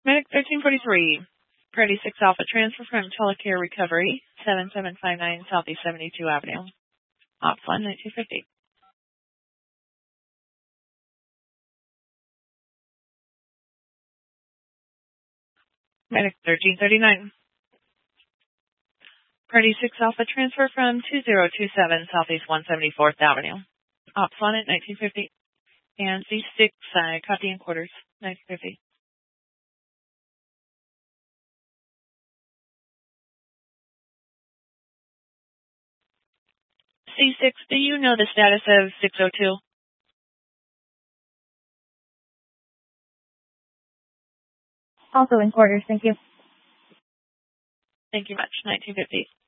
Medic 1343, Priority 6 Alpha transfer from Telecare Recovery, 7759 Southeast 72 Avenue. Ops 1, 9250. Medic 1339, Priority 6 Alpha transfer from 2027 Southeast 174th Avenue. Ops 1 at 1950. And C6, copy in quarters, 1950. C6, do you know the status of 602? Also in quarters, thank you. Thank you much, 1950.